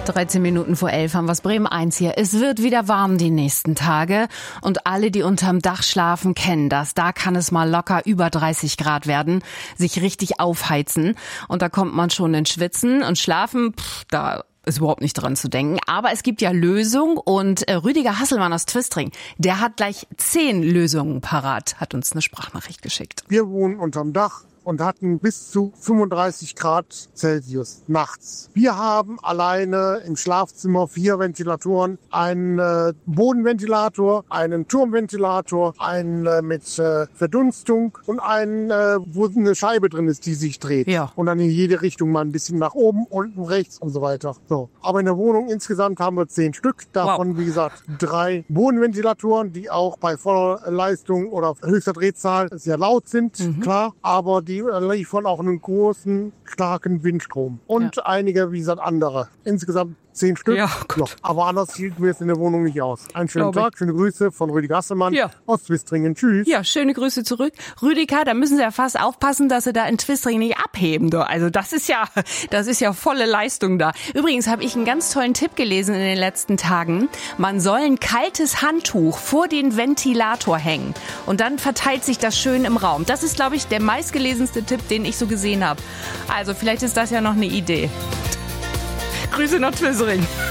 13 Minuten vor 11 haben wir Bremen 1 hier. Es wird wieder warm die nächsten Tage und alle, die unterm Dach schlafen, kennen das. Da kann es mal locker über 30 Grad werden, sich richtig aufheizen und da kommt man schon ins Schwitzen und Schlafen, da ist überhaupt nicht dran zu denken. Aber es gibt ja Lösungen und Rüdiger Hasselmann aus Twistring, der hat gleich 10 Lösungen parat, hat uns eine Sprachnachricht geschickt. Wir wohnen unterm Dach und hatten bis zu 35 Grad Celsius nachts. Wir haben alleine im Schlafzimmer 4 Ventilatoren, einen Bodenventilator, einen Turmventilator, einen mit Verdunstung und einen, wo eine Scheibe drin ist, die sich dreht. Ja. Und dann in jede Richtung mal ein bisschen nach oben, unten, rechts und so weiter. So. Aber in der Wohnung insgesamt haben wir 10 Stück. Davon, Wie gesagt, 3 Bodenventilatoren, die auch bei voller Leistung oder höchster Drehzahl sehr laut sind, klar. Aber die liefern auch einen großen, starken Windstrom. Und einige, wie gesagt, andere. Insgesamt 10 Stück. Ja, gut. Aber anders hielten wir es in der Wohnung nicht aus. Einen schönen Tag, schöne Grüße von Rüdiger Hasselmann aus Twistringen. Tschüss. Ja, schöne Grüße zurück. Rüdiger, da müssen Sie ja fast aufpassen, dass Sie da in Twistringen nicht abheben. Also das ist ja volle Leistung da. Übrigens habe ich einen ganz tollen Tipp gelesen in den letzten Tagen. Man soll ein kaltes Handtuch vor den Ventilator hängen. Und dann verteilt sich das schön im Raum. Das ist, glaube ich, der meistgelesenste Tipp, den ich so gesehen habe. Also vielleicht ist das ja noch eine Idee. Grüße nach Twistringen.